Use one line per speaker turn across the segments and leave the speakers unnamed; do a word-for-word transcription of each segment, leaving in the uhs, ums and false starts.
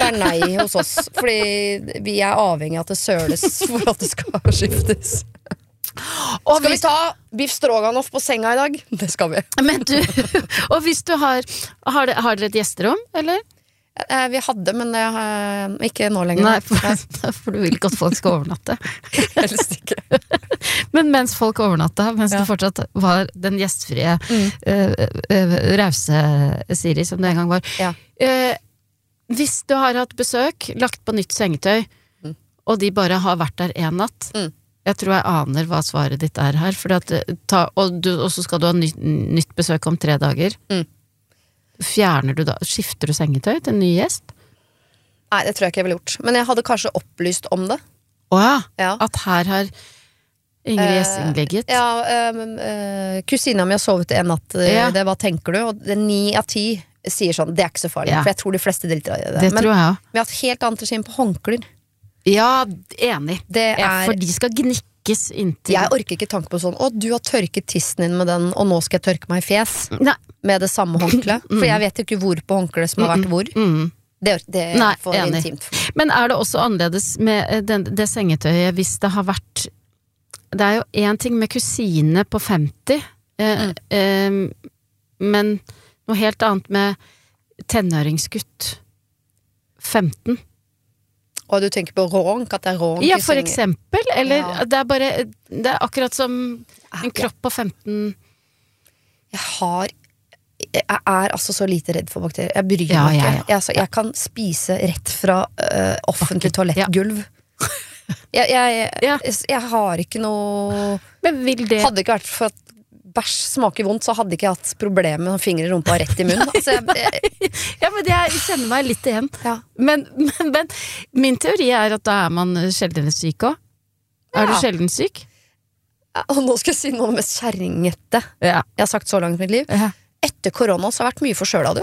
er nei hos oss, fordi vi er avhengig av at det søles for at det skal skiftes. Og skal vi ta biff stroganoff på senga i dag? Det skal vi.
Men du, og hvis du har, har, det, har dere et gjesterom, eller?
Eh, vi hadde, men det har ikke nå lenger.
Nei, for, for du vil ikke at folk skal overnatte.
Helst ikke.
Men mens folk overnatta, mens ja. Du fortsatt var den gjestfrie mm. uh, uh, rause Siri som det en gang var.
Ja.
Uh, hvis du har hatt besøk, lagt på nytt sengetøy, mm. og de bare har vært der en natt, mm. jeg tror jeg aner hva svaret ditt er her, for at, ta, og, du, og så skal du ha ny, nytt besøk om tre dager. Mm. Fjerner du da, skifter du sengetøy til en ny gjest?
Nei, det tror jeg ikke jeg ville gjort. Men jeg hadde kanskje opplyst om det.
Åja,
ja.
At her har Ingrid Gjessing ligget.
Uh, ja, uh, uh, kusina mi har sovet en natt, uh, ja. Det, hva tenker du? Og det ni av ti sier sånn, det er ikke så farlig, ja. For jeg tror de fleste driter i det.
Det
Men
tror jeg også.
vi har hatt helt annet regime på håndklær.
Ja, enig.
Det er...
Ja, for de skal gnikkes inntil.
Jeg orker ikke tanke på sånn, å, du har tørket tissen din med den, og nå skal jeg tørke meg i fjes. Nei. Med det samme håndkle. For jeg vet ikke hvor på håndkle som har vært hvor. Mm. Det, det er Nei, for enig. Intimt for meg.
Men er det også annerledes med den, det sengetøyet hvis det har vært... Det er jo en ting med kusine på femti, eh, mm. eh, men noe helt annet med tenåringsgutt femten.
Og du tenker på rånk, at det er rånk?
Ja, for eksempel. Eller ja. Det er bare... Det er akkurat som en kropp på femten...
Jeg har... Jeg er altså så lite redd for bakterier. Jeg bryr meg
ja,
ikke.
Ja, ja.
Jeg, altså, jeg kan spise rett fra uh, offentlig toalettgulv. Ja. Jeg, jeg, jeg, jeg, jeg har ikke noe
Men vil det...
Hadde ikke vært for at bæsj smaker vondt, så hadde ikke jeg hatt problemer med å fingre i rumpa rett i munnen. Altså, jeg, jeg...
ja, men jeg kjenner meg litt igjen.
Ja.
Men, men, men min teori er at da er man sjelden syk også. Ja. Er du sjelden syk?
Ja, og nå skal jeg si noe av det mest kjerringete
ja.
Jeg har sagt så langt i mitt liv.
Ja.
Etter korona så har jeg vært mye forkjøla, du.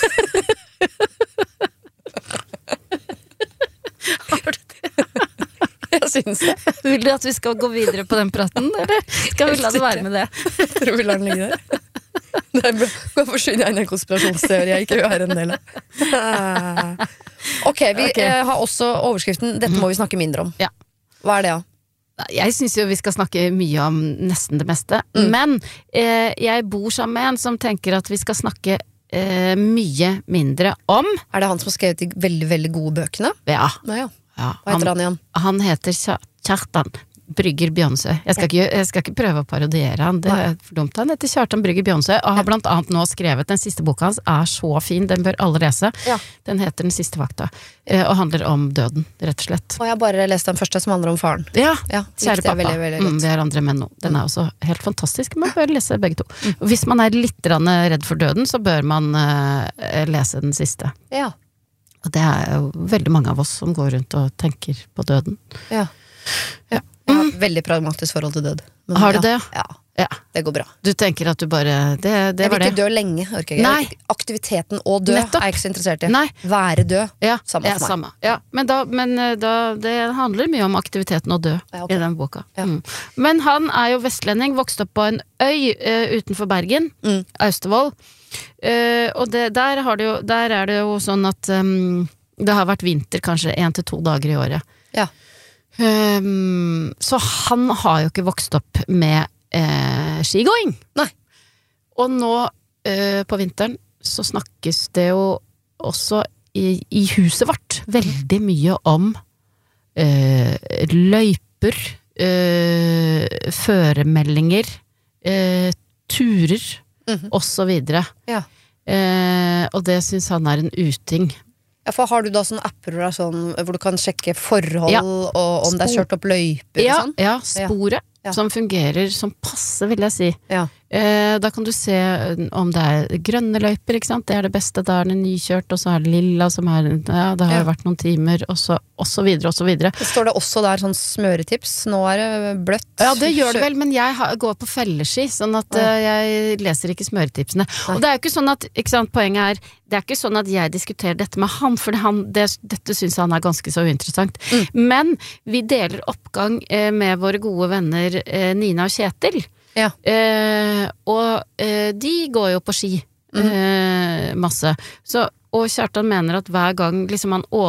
Har du det?
Jeg synes det.
Vil du at vi skal gå videre på den praten, eller skal vi la det være med det?
Jeg tror vi lar den ligge der. Det er bra. Nå forsynner jeg inn en konspirasjonsteori jeg ikke vil være en del av. Ok, vi okay. Eh, har også overskriften Dette må vi snakke mindre om.
Ja.
Hva er det, da? Ja?
Jeg synes jo vi skal snakke mye om nesten det meste, mm. men eh, jeg bor sammen med en som tenker at vi skal snakke eh, mye mindre om.
Er det han som har skrevet de veldig, veldig gode bøkene?
Ja.
Nei, ja.
Ja,
Hva heter han, han igjen?
Han heter Kjartan Brygger Bjørnsø. Jeg skal ikke, jeg skal ikke prøve å parodiere han, det er for dumt. Han heter Kjartan Brygger Bjørnsø, og har blant annet nå skrevet den siste boka hans, er så fin, den bør alle lese. Ja. Den heter Den siste vakta, og handler om døden, rett og slett.
Og jeg har bare lest den første som handler om faren.
Ja,
ja
kjære pappa.
Veldig, veldig
mm, vi er andre menn nå. Den er også helt fantastisk, man bør lese begge to. Og hvis man er litt redd for døden, så bør man uh, lese den siste.
Ja.
Og det er jo veldig mange av oss som går rundt og tenker på døden.
Ja. Ja. Jeg har et veldig pragmatisk forhold til død. Men
har du
ja,
det?
Ja.
Ja.
Det går bra.
Du tenker at du bare det, det
Jeg vil ikke
dø
lenge, orker jeg.
Nei.
Aktiviteten og dø
Nettopp.
er jeg ikke så interessert i.
Nei.
Være død,
ja.
samme
ja,
for meg.
Samme. Ja. Men, da, men da, det handler mye om aktiviteten og dø
ja, okay.
i den boka.
Ja.
Mm. Men han er jo vestlending, vokst opp på en øy uh, utenfor Bergen, mm. Austevoll. Uh, og det, der, har det jo, der er det jo sånn at um, det har vært vinter kanskje en til to dager i året.
Ja.
Um, så han har jo ikke vokst opp med eh, skigåing.
Nei.
Og nå eh, på vinteren så snakkes det jo også i, i huset vårt veldig mye om eh, løyper, eh, føremeldinger, eh, turer mm-hmm. og så videre.
Ja.
Eh, og det synes han er en uting.
Ja, for har du da sånne apper hvor, sånn, hvor du kan sjekke forhold ja. Og om Spor. Det er kjørt opp løyper
ja,
og sånn?
Ja, sporet
ja.
Som fungerer som passe, vil jeg si.
Ja.
Eh, da kan du se om det er grønne løyper, ikke sant? Det er det beste, da er det nykjørt, og så er det lilla som er, ja, det har ja. Vært noen timer, og så, og så videre, og så videre.
Det står det også der sånn smøretips, nå er det bløtt.
Ja, det gjør det vel, men jeg har, går på felleski, sånn at ja. uh, jeg leser ikke smøretipsene. Nei. Og det er jo ikke sånn at, ikke sant, poenget er, det er ikke sånn at jeg diskuterer dette med han, for han, det, dette synes han er ganske så uinteressant. Mm. Men vi deler oppgang eh, med våre gode venner eh, Nina og Kjetil.
Ja.
Eh, og eh, de går jo på ski mm. eh, masse. Så, og Kjartan mener at hver gang liksom han